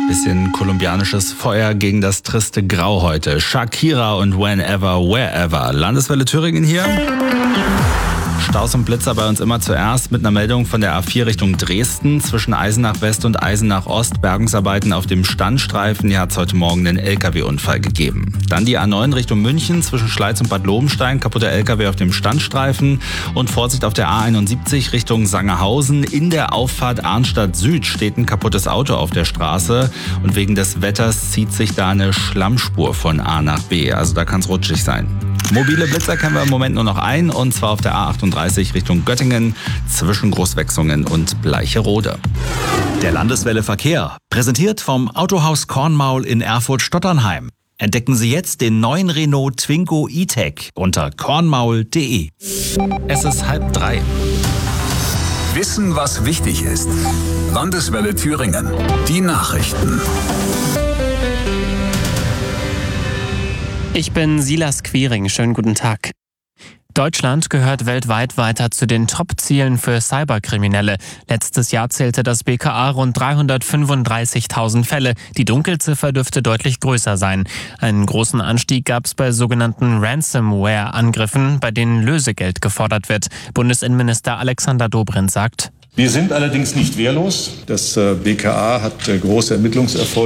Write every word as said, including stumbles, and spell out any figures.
Bisschen kolumbianisches Feuer gegen das triste Grau heute. Shakira und Whenever, Wherever. Landeswelle Thüringen hier. Staus und Blitzer bei uns immer zuerst mit einer Meldung von der A vier Richtung Dresden. Zwischen Eisenach West und Eisenach Ost Bergungsarbeiten auf dem Standstreifen. Hier hat es heute Morgen einen L K W-Unfall gegeben. Dann die A neun Richtung München zwischen Schleiz und Bad Lobenstein. Kaputter L K W auf dem Standstreifen. Und Vorsicht auf der A einundsiebzig Richtung Sangerhausen. In der Auffahrt Arnstadt Süd steht ein kaputtes Auto auf der Straße. Und wegen des Wetters zieht sich da eine Schlammspur von A nach B. Also da kann es rutschig sein. Mobile Blitzer kennen wir im Moment nur noch ein, und zwar auf der A achtunddreißig Richtung Göttingen zwischen Großwechsungen und Bleicherode. Der Landeswelle Verkehr, präsentiert vom Autohaus Kornmaul in Erfurt-Stotternheim. Entdecken Sie jetzt den neuen Renault Twingo E-Tech unter kornmaul punkt de. Es ist halb drei. Wissen, was wichtig ist. Landeswelle Thüringen. Die Nachrichten. Ich bin Silas Quiring. Schönen guten Tag. Deutschland gehört weltweit weiter zu den Top-Zielen für Cyberkriminelle. Letztes Jahr zählte das B K A rund dreihundertfünfunddreißigtausend Fälle. Die Dunkelziffer dürfte deutlich größer sein. Einen großen Anstieg gab es bei sogenannten Ransomware-Angriffen, bei denen Lösegeld gefordert wird. Bundesinnenminister Alexander Dobrindt sagt: Wir sind allerdings nicht wehrlos. Das B K A hat große Ermittlungserfolge